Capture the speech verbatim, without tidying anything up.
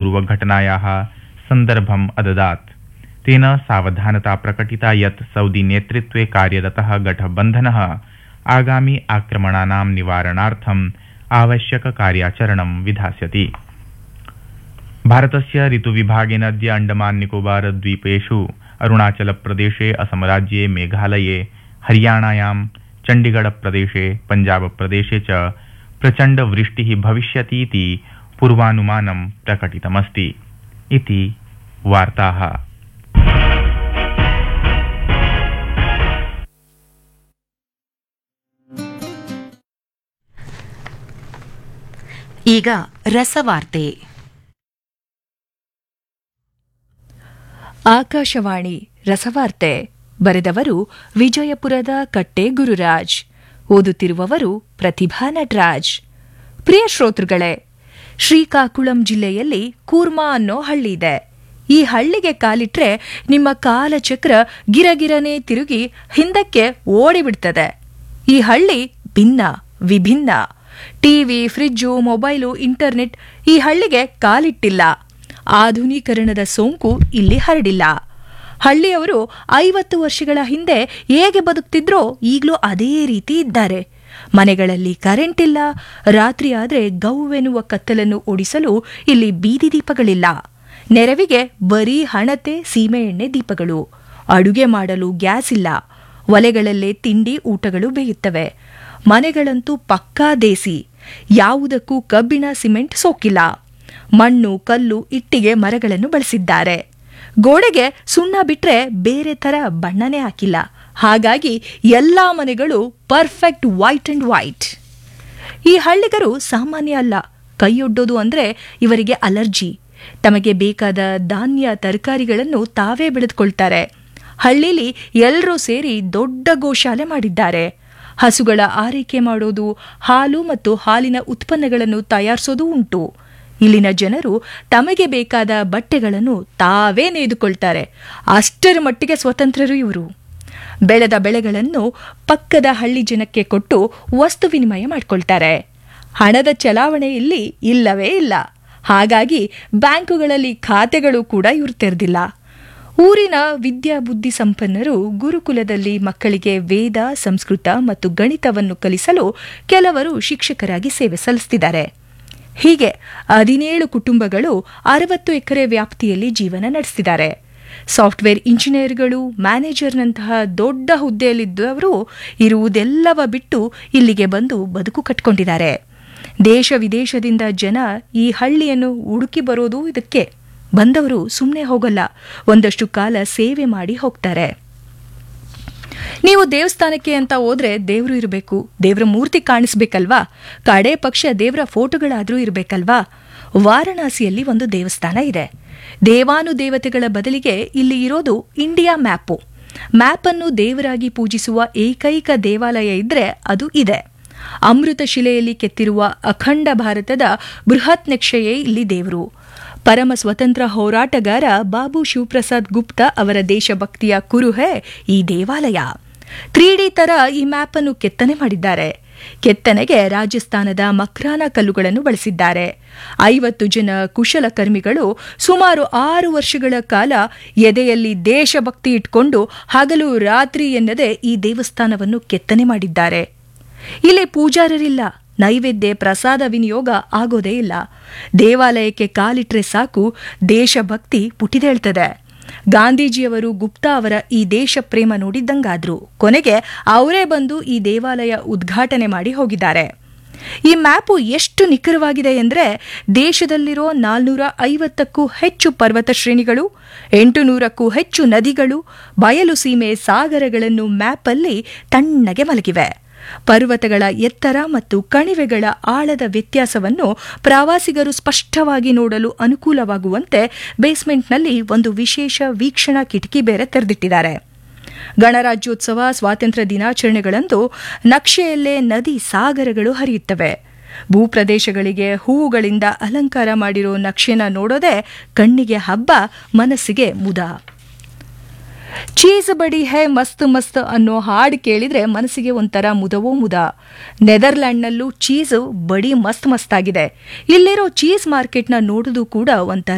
पूर्वघटनायाः सन्दर्भम् अददात्। तेन सावधानता प्रकटिता यत् सऊदी नेतृत्वे कार्यरतः गठबन्धनः आगामि आक्रमणानां निवारणार्थम् आवश्यककार्याचरणं विधास्यति। भारतस्य ऋतुविभागेन अद्य अंडमान निकोबार द्वीपेषु अरुणाचलप्रदेशे, असमराज्ये, मेघालये, हरियाणायां, चण्डीगढप्रदेशे, पञ्जाबप्रदेशे च प्रचण्डवृष्टिः भविष्यति इति पूर्वानुमानं प्रकटितमस्ति। इति वार्ताः। ಈಗ ರಸವಾರ್ತೆ. ಆಕಾಶವಾಣಿ ರಸವಾರ್ತೆ ಬರೆದವರು ವಿಜಯಪುರದ ಕಟ್ಟೆ ಗುರುರಾಜ್, ಓದುತ್ತಿರುವವರು ಪ್ರತಿಭಾ ನಟರಾಜ್. ಪ್ರಿಯ ಶ್ರೋತೃಗಳೇ, ಶ್ರೀಕಾಕುಳಂ ಜಿಲ್ಲೆಯಲ್ಲಿ ಕೂರ್ಮಾ ಅನ್ನೋ ಹಳ್ಳಿ ಇದೆ. ಈ ಹಳ್ಳಿಗೆ ಕಾಲಿಟ್ರೆ ನಿಮ್ಮ ಕಾಲಚಕ್ರ ಗಿರಗಿರನೆ ತಿರುಗಿ ಹಿಂದಕ್ಕೆ ಓಡಿಬಿಡ್ತದೆ. ಈ ಹಳ್ಳಿ ಭಿನ್ನ, ವಿಭಿನ್ನ. ಟಿವಿ, ಫ್ರಿಜ್ಜು, ಮೊಬೈಲು, ಇಂಟರ್ನೆಟ್ ಈ ಹಳ್ಳಿಗೆ ಕಾಲಿಟ್ಟಿಲ್ಲ. ಆಧುನೀಕರಣದ ಸೋಂಕು ಇಲ್ಲಿ ಹರಡಿಲ್ಲ. ಹಳ್ಳಿಯವರು ಐವತ್ತು ವರ್ಷಗಳ ಹಿಂದೆ ಹೇಗೆ ಬದುಕ್ತಿದ್ರೋ ಈಗಲೂ ಅದೇ ರೀತಿ ಇದ್ದಾರೆ. ಮನೆಗಳಲ್ಲಿ ಕರೆಂಟ್ ಇಲ್ಲ. ರಾತ್ರಿ ಆದರೆ ಗವ್ವೆನ್ನುವ ಕತ್ತಲನ್ನು ಓಡಿಸಲು ಇಲ್ಲಿ ಬೀದಿ ದೀಪಗಳಿಲ್ಲ. ನೆರವಿಗೆ ಬರೀ ಹಣತೆ, ಸೀಮೆಎಣ್ಣೆ ದೀಪಗಳು. ಅಡುಗೆ ಮಾಡಲು ಗ್ಯಾಸ್ ಇಲ್ಲ. ಒಲೆಗಳಲ್ಲೇ ತಿಂಡಿ ಊಟಗಳು ಬೇಯುತ್ತವೆ. ಮನೆಗಳಂತೂ ಪಕ್ಕಾ ದೇಸಿ. ಯಾವುದಕ್ಕೂ ಕಬ್ಬಿಣ, ಸಿಮೆಂಟ್ ಸೋಕಿಲ್ಲ. ಮಣ್ಣು, ಕಲ್ಲು, ಇಟ್ಟಿಗೆ, ಮರಗಳನ್ನು ಬಳಸಿದ್ದಾರೆ. ಗೋಡೆಗೆ ಸುಣ್ಣ ಬಿಟ್ರೆ ಬೇರೆ ತರ ಬಣ್ಣನೇ ಹಾಕಿಲ್ಲ. ಹಾಗಾಗಿ ಎಲ್ಲಾ ಮನೆಗಳು ಪರ್ಫೆಕ್ಟ್ ವೈಟ್ ಅಂಡ್ ವೈಟ್. ಈ ಹಳ್ಳಿಗರು ಸಾಮಾನ್ಯ ಅಲ್ಲ. ಕೈಯೊಡ್ಡೋದು ಅಂದ್ರೆ ಇವರಿಗೆ ಅಲರ್ಜಿ. ತಮಗೆ ಬೇಕಾದ ಧಾನ್ಯ, ತರಕಾರಿಗಳನ್ನು ತಾವೇ ಬೆಳೆದುಕೊಳ್ತಾರೆ. ಹಳ್ಳಿಲಿ ಎಲ್ಲರೂ ಸೇರಿ ದೊಡ್ಡ ಗೋಶಾಲೆ ಮಾಡಿದ್ದಾರೆ. ಹಸುಗಳ ಆರೈಕೆ ಮಾಡೋದು, ಹಾಲು ಮತ್ತು ಹಾಲಿನ ಉತ್ಪನ್ನಗಳನ್ನು ತಯಾರಿಸೋದು ಉಂಟು. ಇಲ್ಲಿನ ಜನರು ತಮಗೆ ಬೇಕಾದ ಬಟ್ಟೆಗಳನ್ನು ತಾವೇ ನೇಯ್ದುಕೊಳ್ತಾರೆ. ಅಷ್ಟರ ಮಟ್ಟಿಗೆ ಸ್ವತಂತ್ರರು ಇವರು. ಬೆಳೆದ ಬೆಳೆಗಳನ್ನು ಪಕ್ಕದ ಹಳ್ಳಿ ಜನಕ್ಕೆ ಕೊಟ್ಟು ವಸ್ತು ವಿನಿಮಯ ಮಾಡಿಕೊಳ್ತಾರೆ. ಹಣದ ಚಲಾವಣೆ ಇಲ್ಲಿ ಇಲ್ಲವೇ ಇಲ್ಲ. ಹಾಗಾಗಿ ಬ್ಯಾಂಕುಗಳಲ್ಲಿ ಖಾತೆಗಳು ಕೂಡ ಇವರು ತೆರೆದಿಲ್ಲ. ಊರಿನ ವಿದ್ಯಾಬುದ್ಧಿ ಸಂಪನ್ನರು ಗುರುಕುಲದಲ್ಲಿ ಮಕ್ಕಳಿಗೆ ವೇದ, ಸಂಸ್ಕೃತ ಮತ್ತು ಗಣಿತವನ್ನು ಕಲಿಸಲು ಕೆಲವರು ಶಿಕ್ಷಕರಾಗಿ ಸೇವೆ ಸಲ್ಲಿಸುತ್ತಿದ್ದಾರೆ. ಹೀಗೆ ಹದಿನೇಳು ಕುಟುಂಬಗಳು ಅರವತ್ತು ಎಕರೆ ವ್ಯಾಪ್ತಿಯಲ್ಲಿ ಜೀವನ ನಡೆಸಿದ್ದಾರೆ. ಸಾಫ್ಟ್ವೇರ್ ಇಂಜಿನಿಯರ್ಗಳು, ಮ್ಯಾನೇಜರ್ನಂತಹ ದೊಡ್ಡ ಹುದ್ದೆಯಲ್ಲಿದ್ದವರು ಇರುವುದೆಲ್ಲವ ಬಿಟ್ಟು ಇಲ್ಲಿಗೆ ಬಂದು ಬದುಕು ಕಟ್ಟಿಕೊಂಡಿದ್ದಾರೆ. ದೇಶ ವಿದೇಶದಿಂದ ಜನ ಈ ಹಳ್ಳಿಯನ್ನು ಹುಡುಕಿ ಬರೋದು ಇದಕ್ಕೆ. ಬಂದವರು ಸುಮ್ಮನೆ ಹೋಗಲ್ಲ, ಒಂದಷ್ಟು ಕಾಲ ಸೇವೆ ಮಾಡಿ ಹೋಗ್ತಾರೆ. ನೀವು ದೇವಸ್ಥಾನಕ್ಕೆ ಅಂತ ಹೋದ್ರೆ ದೇವರು ಇರಬೇಕು, ದೇವರ ಮೂರ್ತಿ ಕಾಣಿಸ್ಬೇಕಲ್ವಾ? ಕಡೆ ಪಕ್ಷ ದೇವರ ಫೋಟೋಗಳಾದ್ರೂ ಇರಬೇಕಲ್ವಾ? ವಾರಣಾಸಿಯಲ್ಲಿ ಒಂದು ದೇವಸ್ಥಾನ ಇದೆ. ದೇವಾನುದೇವತೆಗಳ ಬದಲಿಗೆ ಇಲ್ಲಿ ಇರೋದು ಇಂಡಿಯಾ ಮ್ಯಾಪು. ಮ್ಯಾಪ್ ಅನ್ನು ದೇವರಾಗಿ ಪೂಜಿಸುವ ಏಕೈಕ ದೇವಾಲಯ ಇದ್ರೆ ಅದು ಇದೆ. ಅಮೃತ ಶಿಲೆಯಲ್ಲಿ ಕೆತ್ತಿರುವ ಅಖಂಡ ಭಾರತದ ಬೃಹತ್ ನಕ್ಷೆಯೇ ಇಲ್ಲಿ ದೇವರು. ಪರಮ ಸ್ವತಂತ್ರ ಹೋರಾಟಗಾರ ಬಾಬು ಶಿವಪ್ರಸಾದ್ ಗುಪ್ತಾ ಅವರ ದೇಶಭಕ್ತಿಯ ಕುರುಹೆ ಈ ದೇವಾಲಯ. ತ್ರೀ ಡಿ ತರ ಈ ಮ್ಯಾಪ್ ಅನ್ನು ಕೆತ್ತನೆ ಮಾಡಿದ್ದಾರೆ. ಕೆತ್ತನೆಗೆ ರಾಜಸ್ಥಾನದ ಮಕ್ರಾನ ಕಲ್ಲುಗಳನ್ನು ಬಳಸಿದ್ದಾರೆ. ಐವತ್ತು ಜನ ಕುಶಲಕರ್ಮಿಗಳು ಸುಮಾರು ಆರು ವರ್ಷಗಳ ಕಾಲ ಎದೆಯಲ್ಲಿ ದೇಶಭಕ್ತಿ ಇಟ್ಕೊಂಡು ಹಗಲು ರಾತ್ರಿ ಎನ್ನದೆ ಈ ದೇವಸ್ಥಾನವನ್ನು ಕೆತ್ತನೆ ಮಾಡಿದ್ದಾರೆ. ಇಲ್ಲಿ ಪೂಜಾರರಿಲ್ಲ. ನೈವೇದ್ಯ, ಪ್ರಸಾದ ವಿನಿಯೋಗ ಆಗೋದೇ ಇಲ್ಲ. ದೇವಾಲಯಕ್ಕೆ ಕಾಲಿಟ್ರೆ ಸಾಕು ದೇಶಭಕ್ತಿ ಪುಟಿದೇಳ್ತದೆ. ಗಾಂಧೀಜಿಯವರು ಗುಪ್ತಾ ಅವರ ಈ ದೇಶ ಪ್ರೇಮ ನೋಡಿದ್ದಂಗಾದ್ರು. ಕೊನೆಗೆ ಅವರೇ ಬಂದು ಈ ದೇವಾಲಯ ಉದ್ಘಾಟನೆ ಮಾಡಿ ಹೋಗಿದ್ದಾರೆ. ಈ ಮ್ಯಾಪು ಎಷ್ಟು ನಿಖರವಾಗಿದೆ ಎಂದರೆ ದೇಶದಲ್ಲಿರೋ ನಾಲ್ನೂರ ಐವತ್ತಕ್ಕೂ ಹೆಚ್ಚು ಪರ್ವತ ಶ್ರೇಣಿಗಳು, ಎಂಟು ನೂರಕ್ಕೂ ಹೆಚ್ಚು ನದಿಗಳು, ಬಯಲು ಸೀಮೆ, ಸಾಗರಗಳನ್ನು ಮ್ಯಾಪಲ್ಲಿ ತಣ್ಣಗೆ ಮಲಗಿವೆ. ಪರ್ವತಗಳ ಎತ್ತರ ಮತ್ತು ಕಣಿವೆಗಳ ಆಳದ ವ್ಯತ್ಯಾಸವನ್ನು ಪ್ರವಾಸಿಗರು ಸ್ಪಷ್ಟವಾಗಿ ನೋಡಲು ಅನುಕೂಲವಾಗುವಂತೆ ಬೇಸ್ಮೆಂಟ್ನಲ್ಲಿ ಒಂದು ವಿಶೇಷ ವೀಕ್ಷಣಾ ಕಿಟಕಿ ಬೇರೆ ತೆರೆದಿಟ್ಟಿದ್ದಾರೆ. ಗಣರಾಜ್ಯೋತ್ಸವ, ಸ್ವಾತಂತ್ರ್ಯ ದಿನಾಚರಣೆಗಳಂದು ನಕ್ಷೆಯಲ್ಲೇ ನದಿ, ಸಾಗರಗಳು ಹರಿಯುತ್ತವೆ. ಭೂಪ್ರದೇಶಗಳಿಗೆ ಹೂವುಗಳಿಂದ ಅಲಂಕಾರ ಮಾಡಿರೋ ನಕ್ಷೆನ ನೋಡೋದೇ ಕಣ್ಣಿಗೆ ಹಬ್ಬ, ಮನಸ್ಸಿಗೆ ಮುದ. ಚೀಸ್ ಬಡಿ ಹೇ ಮಸ್ತ್ ಮಸ್ತ್ ಅನ್ನೋ ಹಾಡು ಕೇಳಿದ್ರೆ ಮನಸ್ಸಿಗೆ ಒಂಥರ ಮುದವೋ ಮುದ. ನೆದರ್ಲ್ಯಾಂಡ್ನಲ್ಲೂ ಚೀಸ್ ಬಡಿ ಮಸ್ತ್ ಮಸ್ತ್ ಆಗಿದೆ. ಇಲ್ಲಿರೋ ಚೀಸ್ ಮಾರ್ಕೆಟ್ನ ನೋಡೋದು ಕೂಡ ಒಂಥರ